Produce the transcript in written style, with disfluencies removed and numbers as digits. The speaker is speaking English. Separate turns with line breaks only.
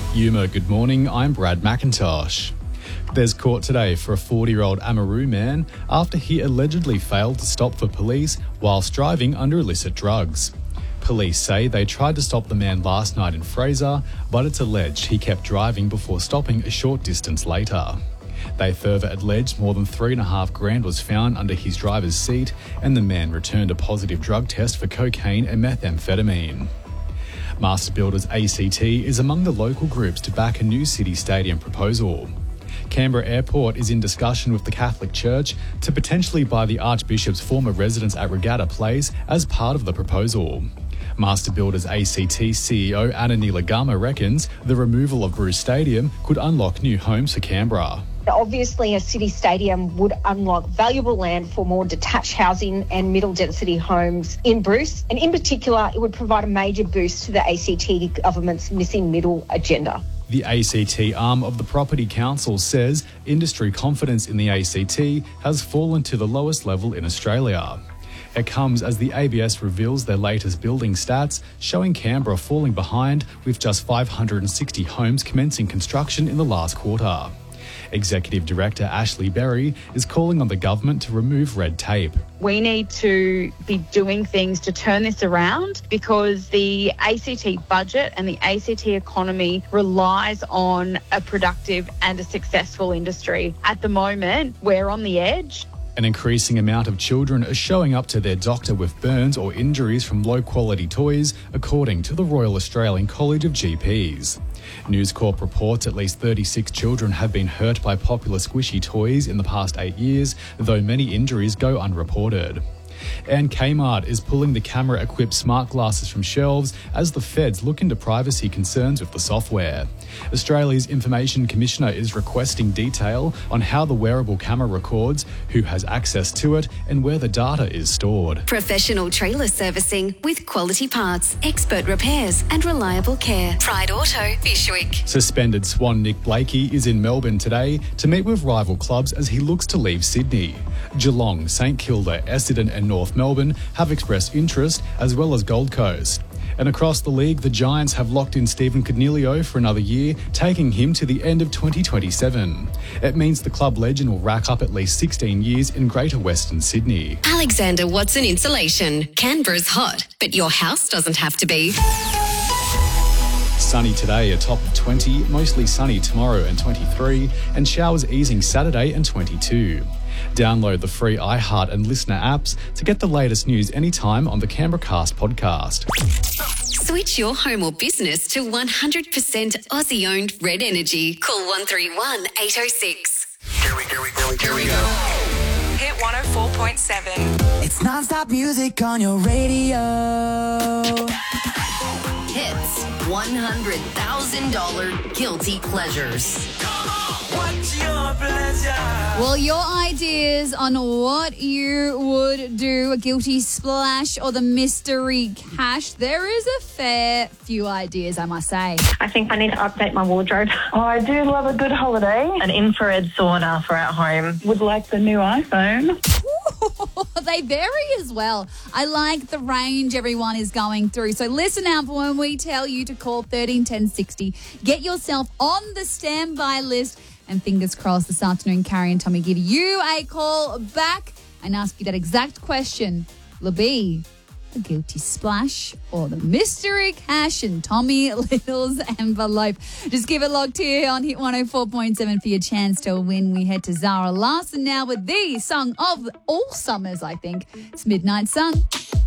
Yuma, good morning. I'm Brad McIntosh. There's court today for a 40-year-old Amaroo man after he allegedly failed to stop for police whilst driving under illicit drugs. Police say they tried to stop the man last night in Fraser, but it's alleged he kept driving before stopping a short distance later. They further alleged more than $3,500 was found under his driver's seat, and the man returned a positive drug test for cocaine and methamphetamine. Master Builders ACT is among the local groups to back a new city stadium proposal. Canberra Airport is in discussion with the Catholic Church to potentially buy the Archbishop's former residence at Regatta Place as part of the proposal. Master Builders ACT CEO Anna Nilagama reckons the removal of Bruce Stadium could unlock new homes for Canberra.
Obviously, a city stadium would unlock valuable land for more detached housing and middle-density homes in Bruce. And in particular, it would provide a major boost to the ACT government's missing middle agenda.
The ACT arm of the Property Council says industry confidence in the ACT has fallen to the lowest level in Australia. It comes as the ABS reveals their latest building stats, showing Canberra falling behind with just 560 homes commencing construction in the last quarter. Executive Director Ashley Berry is calling on the government to remove red tape.
We need to be doing things to turn this around because the ACT budget and the ACT economy relies on a productive and a successful industry. At the moment, we're on the edge.
An increasing amount of children are showing up to their doctor with burns or injuries from low-quality toys, according to the Royal Australian College of GPs. News Corp reports at least 36 children have been hurt by popular squishy toys in the past 8 years, though many injuries go unreported. And Kmart is pulling the camera-equipped smart glasses from shelves as the feds look into privacy concerns with the software. Australia's Information Commissioner is requesting detail on how the wearable camera records, who has access to it, and where the data is stored.
Professional trailer servicing with quality parts, expert repairs and reliable care. Pride Auto, Fishwick.
Suspended Swan Nick Blakey is in Melbourne today to meet with rival clubs as he looks to leave Sydney. Geelong, St Kilda, Essendon and North Melbourne have expressed interest, as well as Gold Coast. And across the league, the Giants have locked in Stephen Cornelio for another year, taking him to the end of 2027. It means the club legend will rack up at least 16 years in Greater Western Sydney.
Alexander Watson Insulation. Canberra's hot, but your house doesn't have to be.
Sunny today, a top of 20, mostly sunny tomorrow and 23, and showers easing Saturday and 22. Download the free iHeart and Listener apps to get the latest news anytime on the Canberra Cast podcast.
Switch your home or business to 100% Aussie-owned Red Energy. Call 131 806.
Here we go.
Hit 104.7.
It's non-stop music on your radio.
Hits $100,000 guilty pleasures.
What's your pleasure?
Well, your ideas on what you would do, a guilty splash or the mystery cash, there is a fair few ideas, I must say.
I think I need to update my wardrobe.
Oh, I do love a good holiday. An infrared sauna for at home. Would like the new iPhone.
They vary as well. I like the range everyone is going through. So listen out for when we tell you to call 13 10 60. Get yourself on the standby list. And fingers crossed this afternoon, Carrie and Tommy give you a call back and ask you that exact question. Will it be a guilty splash or the mystery cash in Tommy Little's envelope? Just give it locked here on Hit 104.7 for your chance to win. We head to Zara Larsson now with the song of all summers, I think. It's Midnight Sun.